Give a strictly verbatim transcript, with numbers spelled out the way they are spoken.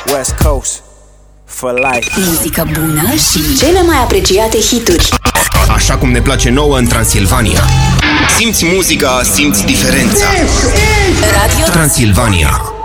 West Coast for life. Muzică bună și cele mai apreciate hituri. Așa cum ne place nouă în Transilvania. Simți muzica, simți diferența. Radio Transilvania.